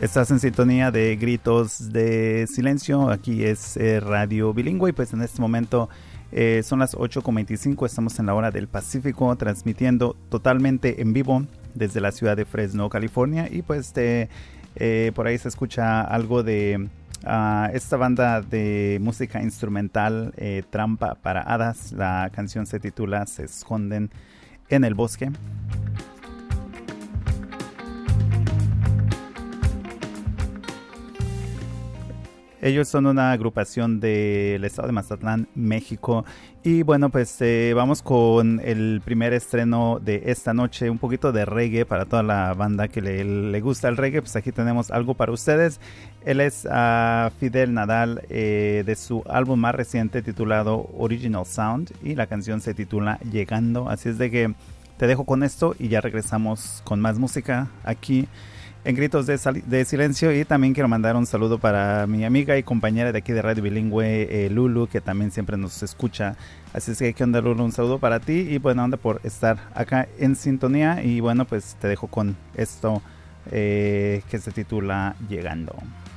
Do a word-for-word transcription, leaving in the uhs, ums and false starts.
Estás en sintonía de Gritos de Silencio. Aquí es eh, Radio Bilingüe y pues en este momento eh, son las ocho con veinticinco. Estamos en la hora del Pacífico transmitiendo totalmente en vivo desde la ciudad de Fresno, California. Y pues de, eh, por ahí se escucha algo de uh, esta banda de música instrumental eh, Trampa para Hadas. La canción se titula Se esconden en el bosque. Ellos son una agrupación del estado de Mazatlán, México. Y bueno, pues eh, vamos con el primer estreno de esta noche. Un poquito de reggae para toda la banda que le, le gusta el reggae. Pues aquí tenemos algo para ustedes. Él es uh, Fidel Nadal, eh, de su álbum más reciente titulado Original Sound. Y la canción se titula Llegando. Así es de que te dejo con esto y ya regresamos con más música aquí en Gritos de, Sal- de Silencio. Y también quiero mandar un saludo para mi amiga y compañera de aquí de Radio Bilingüe, eh, Lulu, que también siempre nos escucha. Así es que, ¿qué onda, Lulu? Un saludo para ti y buena onda por estar acá en sintonía. Y bueno, pues te dejo con esto eh, que se titula Llegando.